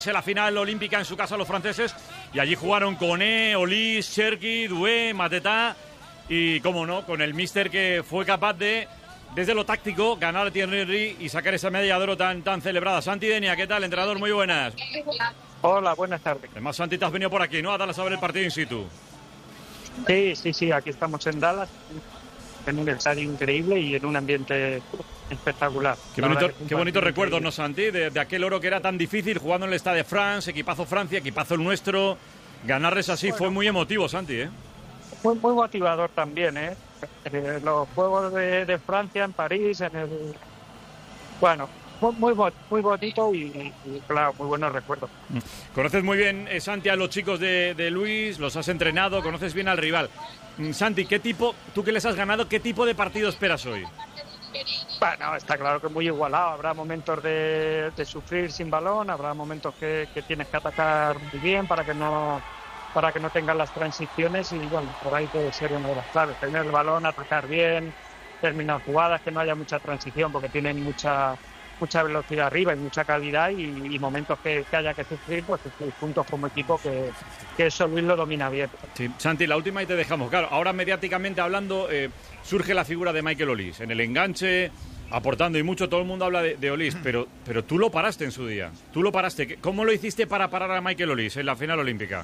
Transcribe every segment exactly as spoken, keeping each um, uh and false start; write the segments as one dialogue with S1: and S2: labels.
S1: la final olímpica en su casa los franceses, y allí jugaron Koné, Olís, Cherki, Doué, Mateta y, cómo no, con el míster que fue capaz de, desde lo táctico, ganar a Thierry Henry y sacar esa medalla de oro tan, tan celebrada. Santi Denia, ¿qué tal, entrenador? Muy buenas.
S2: Hola, buenas tardes.
S1: Además, Santi, te has venido por aquí, ¿no? A Dallas a ver el partido in situ.
S2: Sí, sí, sí, aquí estamos en Dallas, en un estadio increíble y en un ambiente espectacular.
S1: Qué bonito, qué bonitos recuerdos, ¿no, Santi? De, de aquel oro que era tan difícil, jugando en el Stade de France, equipazo Francia, equipazo el nuestro. Ganarles así bueno, fue muy emotivo, Santi, ¿eh?
S2: Muy, muy motivador también, ¿eh? eh los Juegos de, de Francia en París, en el... Bueno, muy, muy, muy bonito y, y, claro, muy buenos recuerdos.
S1: Conoces muy bien, eh, Santi, a los chicos de, de Luis, los has entrenado, conoces bien al rival. Santi, ¿qué tipo, tú que les has ganado, qué tipo de partido esperas hoy?
S2: Bueno, está claro que es muy igualado. Habrá momentos de, de sufrir sin balón, habrá momentos que, que tienes que atacar muy bien para que no para que no tengan las transiciones y bueno, por ahí puede ser una de las claves. Tener el balón, atacar bien, terminar jugadas, que no haya mucha transición porque tienen mucha mucha velocidad arriba y mucha calidad y, y momentos que, que haya que sufrir, pues juntos como equipo que, que eso Luis lo domina bien.
S1: Sí, Santi, la última y te dejamos. Claro, ahora mediáticamente hablando eh, surge la figura de Michael Olís en el enganche, aportando y mucho, todo el mundo habla de, de Olís, pero, pero tú lo paraste en su día, tú lo paraste. ¿Cómo lo hiciste para parar a Michael Olís en la final olímpica?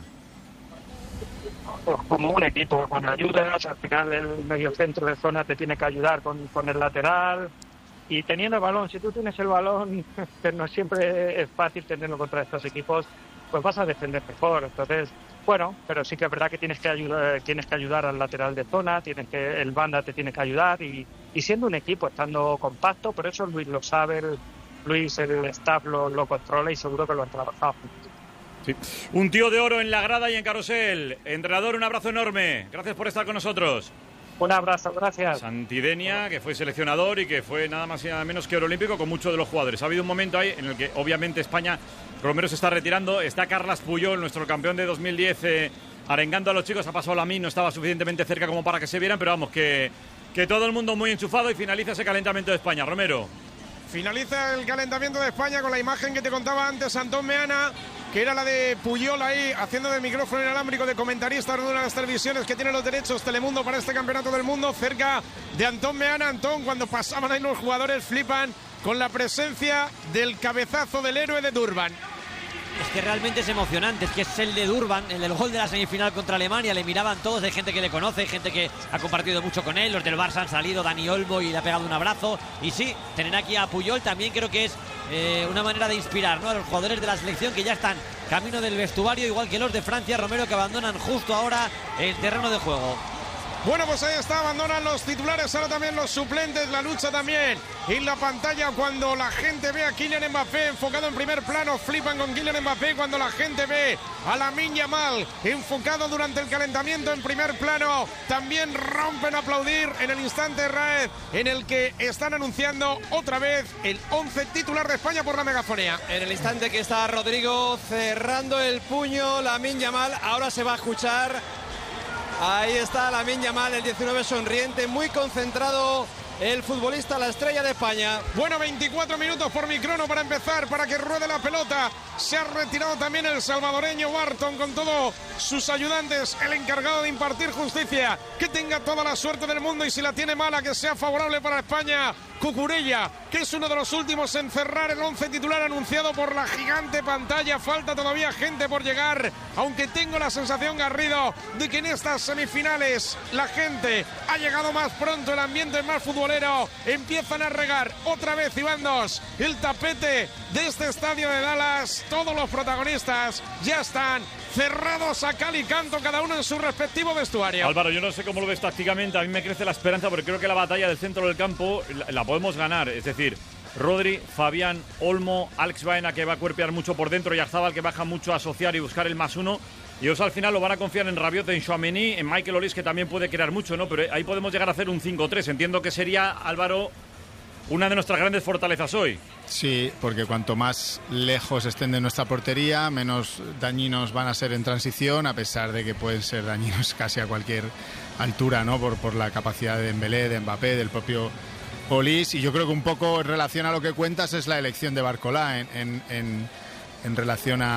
S2: Pues como un equipo, con ayudas, al final el mediocentro de zona te tiene que ayudar con, con el lateral. Y teniendo el balón, si tú tienes el balón, que no siempre es fácil tenerlo contra estos equipos, pues vas a defender mejor. Entonces, bueno, pero sí que es verdad que tienes que ayudar, tienes que ayudar al lateral de zona, tienes que el banda te tiene que ayudar y, y siendo un equipo, estando compacto, por eso Luis lo sabe, el, Luis, el staff lo, lo controla y seguro que lo han trabajado.
S1: Sí. Un tío de oro en la grada y en carrusel. Entrenador, un abrazo enorme. Gracias por estar con nosotros.
S2: Un abrazo, gracias.
S1: Santi Denia, que fue seleccionador y que fue nada más y nada menos que oro olímpico con muchos de los jugadores. Ha habido un momento ahí en el que obviamente España, Romero se está retirando, está Carles Puyol, nuestro campeón de dos mil diez, eh, arengando a los chicos, ha pasado Lamine, no estaba suficientemente cerca como para que se vieran, pero vamos, que, que todo el mundo muy enchufado y finaliza ese calentamiento de España. Romero.
S3: Finaliza el calentamiento de España con la imagen que te contaba antes Antón Meana, que era la de Puyol ahí, haciendo de micrófono inalámbrico de comentarista de una de las televisiones que tiene los derechos Telemundo para este campeonato del mundo, cerca de Antón Meana. Antón, cuando pasaban ahí los jugadores flipan con la presencia del cabezazo del héroe de Durban.
S4: Es que realmente es emocionante, es que es el de Durban, el del gol de la semifinal contra Alemania, le miraban todos, hay gente que le conoce, hay gente que ha compartido mucho con él, los del Barça han salido, Dani Olmo, y le ha pegado un abrazo, y sí, tener aquí a Puyol también creo que es eh, una manera de inspirar, ¿no?, a los jugadores de la selección que ya están camino del vestuario, igual que los de Francia, Romero, que abandonan justo ahora el terreno de juego.
S3: Bueno, pues ahí está, abandonan los titulares, ahora también los suplentes, la lucha también en la pantalla cuando la gente ve a Kylian Mbappé enfocado en primer plano, flipan con Kylian Mbappé cuando la gente ve a Lamine Yamal enfocado durante el calentamiento en primer plano, también rompen a aplaudir en el instante Raed en el que están anunciando otra vez el once titular de España por la megafonía.
S5: En el instante que está Rodrigo cerrando el puño, Lamine Yamal, ahora se va a escuchar. Ahí está Lamine Yamal, el diecinueve sonriente, muy concentrado el futbolista, la estrella de España.
S3: Bueno, veinticuatro minutos por mi crono para empezar, para que ruede la pelota. Se ha retirado también el salvadoreño Barton con todos sus ayudantes, el encargado de impartir justicia. Que tenga toda la suerte del mundo y si la tiene mala, que sea favorable para España. Cucurella, que es uno de los últimos en cerrar el once titular anunciado por la gigante pantalla. Falta todavía gente por llegar, aunque tengo la sensación, Garrido, de que en estas semifinales la gente ha llegado más pronto, el ambiente es más futbolero. Empiezan a regar otra vez, Iván Dos, el tapete de este estadio de Dallas. Todos los protagonistas ya están cerrados a cal y canto, cada uno en su respectivo vestuario.
S1: Álvaro, yo no sé cómo lo ves tácticamente, a mí me crece la esperanza porque creo que la batalla del centro del campo la, la podemos ganar, es decir, Rodri, Fabián, Olmo, Alex Baena, que va a cuerpear mucho por dentro, y Arzabal, que baja mucho a asociar y buscar el más uno, y ellos al final lo van a confiar en Rabiot, en Tchouaméni, en Michael Olís, que también puede crear mucho, ¿no? Pero ahí podemos llegar a hacer un cinco tres, entiendo que sería, Álvaro, una de nuestras grandes fortalezas hoy.
S6: Sí, porque cuanto más lejos estén de nuestra portería, menos dañinos van a ser en transición, a pesar de que pueden ser dañinos casi a cualquier altura, ¿no? Por, por la capacidad de Dembélé, de Mbappé, del propio Olís. Y yo creo que un poco en relación a lo que cuentas es la elección de Barcolá en, en, en, en relación a